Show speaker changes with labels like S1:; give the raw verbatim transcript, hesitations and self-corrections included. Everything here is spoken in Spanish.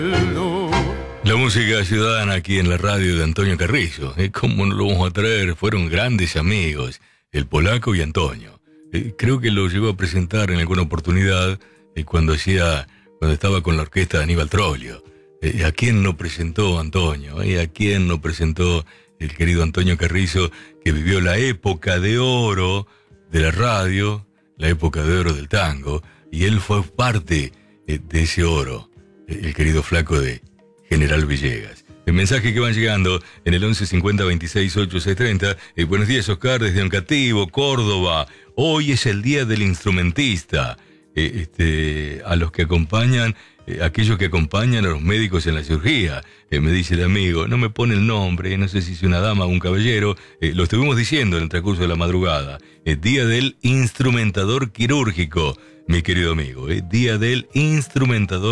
S1: La música ciudadana aquí en la radio de Antonio Carrizo. ¿eh? ¿Cómo no lo vamos a traer? Fueron grandes amigos, el polaco y Antonio. Eh, creo que lo llegó a presentar en alguna oportunidad eh, cuando hacía, cuando estaba con la orquesta de Aníbal Troglio. Eh, ¿A quién no presentó Antonio? Eh? ¿A quién no presentó el querido Antonio Carrizo, que vivió la época de oro de la radio, la época de oro del tango, y él fue parte eh, de ese oro, eh, el querido flaco de General Villegas? El mensaje que van llegando en el once cincuenta veintiséis ochenta y seis treinta. Eh, buenos días, Oscar, desde Oncativo, Córdoba. Hoy es el día del instrumentista. Eh, este, a los que acompañan, eh, aquellos que acompañan a los médicos en la cirugía. Eh, me dice el amigo, no me pone el nombre, no sé si es una dama o un caballero. Eh, lo estuvimos diciendo en el transcurso de la madrugada. Eh, día del instrumentador quirúrgico, mi querido amigo. Eh, día del instrumentador